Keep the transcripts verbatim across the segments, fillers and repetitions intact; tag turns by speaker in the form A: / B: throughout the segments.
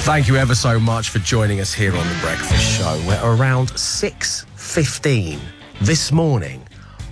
A: Thank you ever so much for joining us here on The Breakfast Show. We're around six fifteen this morning.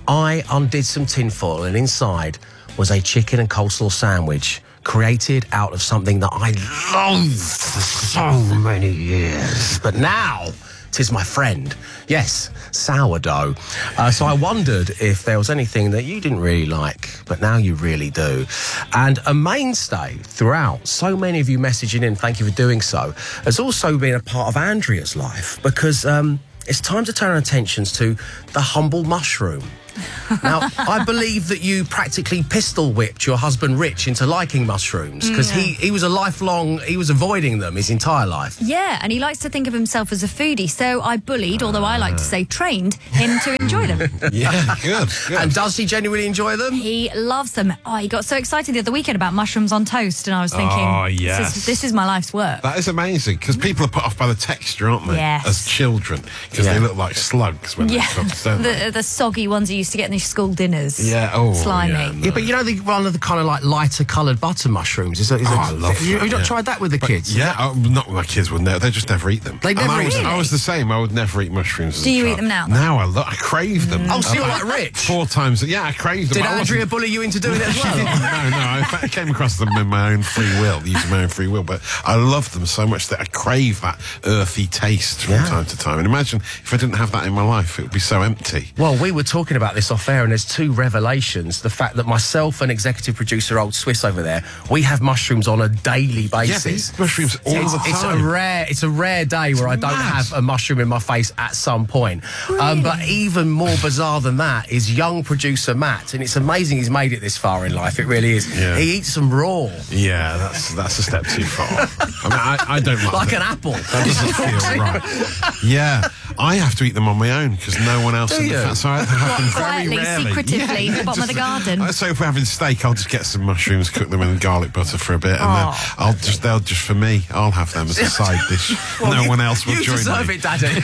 A: I undid some tinfoil and inside was a chicken and coleslaw sandwich created out of something that I loved for so many years. But now, 'tis my friend. Yes, sourdough. Uh, so I wondered if there was anything that you didn't really like, but now you really do. And a mainstay throughout, so many of you messaging in, thank you for doing so, has also been a part of Andrea's life because um, it's time to turn our attentions to the humble mushroom. Now, I believe that you practically pistol whipped your husband Rich into liking mushrooms because
B: Yeah.
A: he, he was a lifelong, he was avoiding them his entire life.
B: Yeah, and he likes to think of himself as a foodie, so I bullied, although I like to say trained, him to enjoy them.
C: Yeah, good, good.
A: And does he genuinely enjoy them?
B: He loves them. Oh, he got so excited the other weekend about mushrooms on toast, and I was thinking,
C: Oh,
B: this,
C: yes.
B: is, this is my life's work.
C: That is amazing, because people are put off by the texture, aren't they?
B: Yes.
C: As children, because
A: Yeah.
C: they look like slugs when
B: Yeah,
C: they're cooked, don't they?
B: the, the soggy ones you used to get in your school dinners.
C: Yeah, oh,
B: Slimy.
C: yeah, no.
A: Yeah, but you know, the, one of the kind of like lighter coloured butter mushrooms. Is, a, is
C: Oh,
A: a,
C: I love
A: have you,
C: that,
A: have you not
C: yeah.
A: tried that with the
C: But
A: kids?
C: Yeah, oh, not with my kids would never. They just never eat them.
A: They
C: And
A: never
C: I
A: eat
C: was,
A: them?
C: I was the same. I would never eat mushrooms. as
B: Do
C: a
B: you eat
C: child.
B: them now?
C: Now I, lo- I crave them.
A: Oh, so you're
C: About
A: like Rich?
C: Four times. Yeah, I crave them.
A: Did
C: I
A: Andrea
C: wasn't-
A: bully you into doing it as well?
C: no, no. I, I came across them in my own free will, using my own free will. But I love them so much that I crave that earthy taste from
A: Yeah.
C: time to time. And imagine if I didn't have that in my life, it would be so empty.
A: Well, we were talking about this off air, and there's two revelations. The fact that myself and executive producer Old Swiss over there, we have mushrooms on a daily
C: Yeah,
A: basis.
C: they eat mushrooms all
A: it's,
C: the
A: it's a
C: time.
A: rare, it's a rare day where I don't
C: mad.
A: have a mushroom in my face at some point. Um, but even more bizarre than that is young producer Matt, and it's amazing he's made it this far in life. It really is.
C: Yeah.
A: He eats them raw,
C: Yeah, that's that's a step too far. I mean, I, I don't like
A: like
C: it.
A: an apple.
C: That doesn't feel right. Yeah, I have to eat them on my own because no one else
A: Do
C: in the
A: you?
C: family. So I have them very
B: Quietly,
C: rarely.
B: secretively,
C: Yeah,
B: at the bottom of the
C: just-
B: garden.
C: Uh, So if we're having steak, I'll just get some mushrooms, cook them in garlic butter for a bit, and then
B: Oh.
C: I'll just they'll just for me. I'll have them as a side dish.
A: Well,
C: no
A: you-
C: one else will
A: you
C: join
A: deserve
C: me.
A: it, Daddy.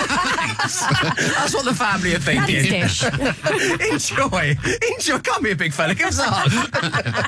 A: That's what the family are thinking.
B: Daddy's dish.
A: Enjoy. Enjoy. Come here, big fella. Give us a hug.